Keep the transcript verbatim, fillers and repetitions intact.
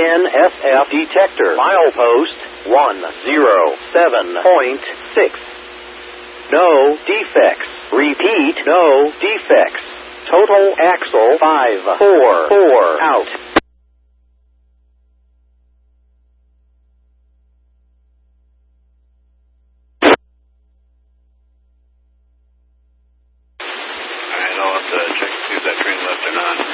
N S F detector. Milepost one zero seven point six. No defects. Repeat, no defects. Total axle five four four out. Alright, I'll have to check to see if that train left or not.